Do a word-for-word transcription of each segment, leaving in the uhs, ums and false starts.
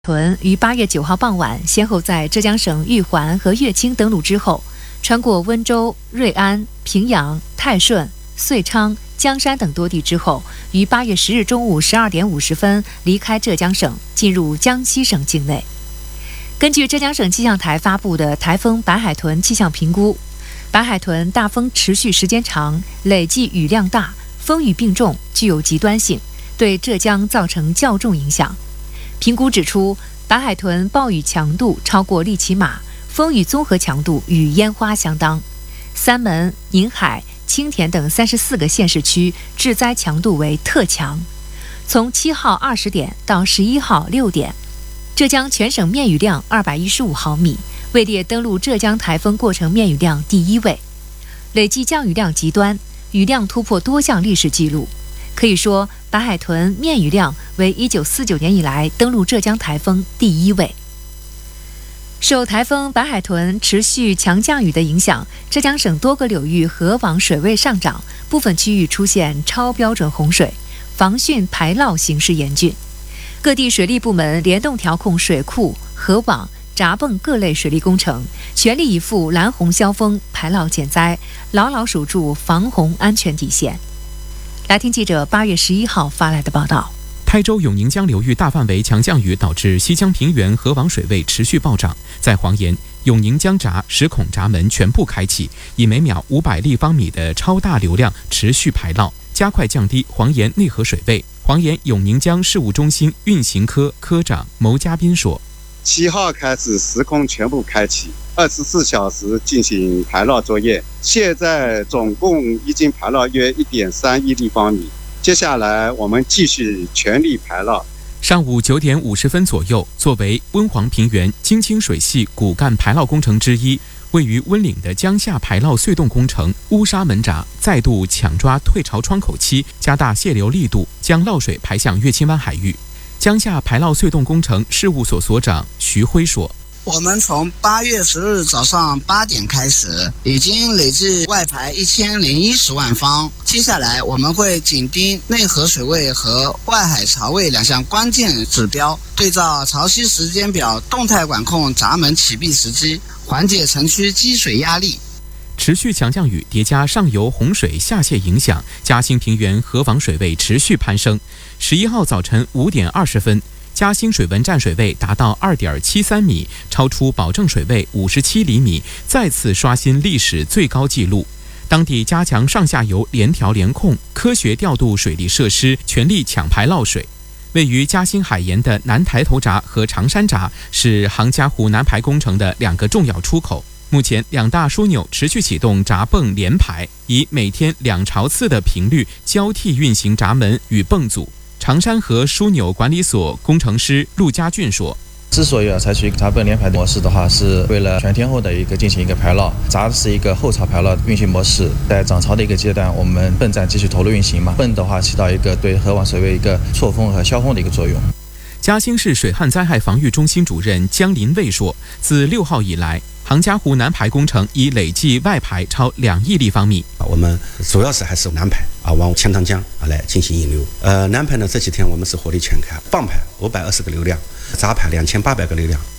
屯于八月九号傍晚，先后在浙江省玉环和乐清登陆之后，穿过温州、瑞安、平阳、泰顺、遂昌、江山等多地之后，于八月十日中午十二点五十分离开浙江省，进入江西省境内。根据浙江省气象台发布的台风白海豚气象评估，白海豚大风持续时间长，累计雨量大，风雨并重，具有极端性，对浙江造成较重影响。评估指出，白海豚暴雨强度超过利奇马，风雨综合强度与烟花相当。三门、宁海、青田等三十四个县市区致灾强度为特强。从七号二十点到十一号六点，浙江全省面雨量二百一十五毫米，位列登陆浙江台风过程面雨量第一位，累计降雨量极端，雨量突破多项历史记录。可以说，白海豚面雨量为一九四九年以来登陆浙江台风第一位。受台风白海豚持续强降雨的影响，浙江省多个流域河网水位上涨，部分区域出现超标准洪水，防汛排涝形势严峻。各地水利部门联动调控水库、河网、闸泵各类水利工程，全力以赴拦洪消峰、排涝减灾，牢牢守住防洪安全底线。来听记者八月十一号发来的报道。 台州永宁江流域大范围强降雨导致西江平原河网水位持续暴涨，在黄岩，永宁江闸十孔闸门全部开启，以每秒五百立方米的超大流量持续排涝，加快降低黄岩内河水位。黄岩永宁江事务中心运行科科长牟家斌说： 七号开始十孔全部开启，二十四小时进行排涝作业，现在总共已经排涝约一点三亿立方米。接下来我们继续全力排涝。 上午九点五十分左右，作为温黄平原京清水系骨干排涝工程之一，位于温岭的江夏排涝隧洞工程乌沙门闸再度抢抓退潮窗口期，加大泄流力度，将涝水排向乐清湾海域。江夏排涝隧洞工程事务所所长徐辉说： 我们从八月十日早上八点开始，已经累计外排一千零一十万方。接下来我们会紧盯内河水位和外海潮位两项关键指标，对照潮汐时间表，动态管控闸门启闭时机，缓解城区积水压力。 持续强降雨叠加上游洪水下泄影响，嘉兴平原河网水位持续攀升。十一号早晨五点二十分，嘉兴水文站水位达到二点七三米，超出保证水位五十七厘米，再次刷新历史最高纪录。当地加强上下游联调联控，科学调度水利设施，全力抢排涝水。位于嘉兴海沿的南抬头闸和长山闸是杭嘉湖南排工程的两个重要出口。目前两大枢纽持续启动闸泵联排，以每天两潮次的频率交替运行闸门与泵组。长山河枢纽管理所工程师陆家俊说： 之所以要采取闸泵联排模式的话，是为了全天候的一个进行一个排涝。闸是一个后潮排涝运行模式，在涨潮的一个阶段，我们泵站继续投入运行嘛，泵的话起到一个对河网水位一个错峰和消峰的一个作用。 嘉兴市水旱灾害防御中心主任江林卫说：自六号以来，杭嘉湖南排工程已累计外排超两亿立方米。 我们主要是还是南排啊，往钱塘江啊来进行引流。呃，南排呢这几天我们是火力全开，泵排五百二十个流量，闸排两千八百个流量。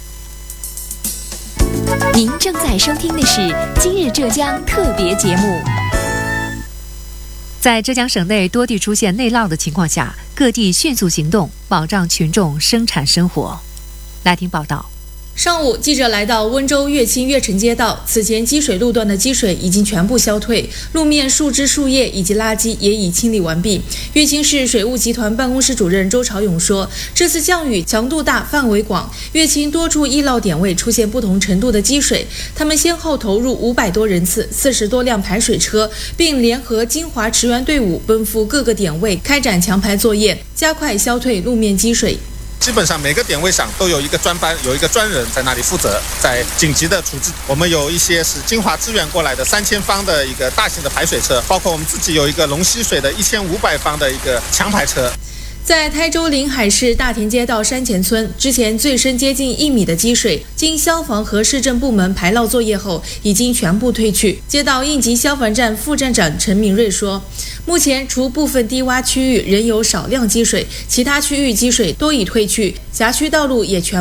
您正在收听的是今日浙江特别节目。 在浙江省内多地出现内涝的情况下，各地迅速行动，保障群众生产生活。来听报道。 上午，记者来到温州乐清乐城街道，此前积水路段的积水已经全部消退，路面树枝、树叶以及垃圾也已清理完毕。乐清市水务集团办公室主任周朝勇说，这次降雨强度大、范围广，乐清多处易涝点位出现不同程度的积水，他们先后投入五百多人次、四十多辆排水车，并联合金华驰援队伍奔赴各个点位开展强排作业，加快消退路面积水。 基本上每个点位上都有一个专班，有一个专人在那里负责，在紧急的处置。我们有一些是金华支援过来的三千方的一个大型的排水车，包括我们自己有一个龙溪水的一千五百方的一个强排车。 在台州临海市大田街道山前村，之前最深接近一米的积水，经消防和市政部门排涝作业后，已经全部退去。街道应急消防站副站长陈明瑞说，目前除部分低洼区域仍有少量积水，其他区域积水多已退去，辖区道路也全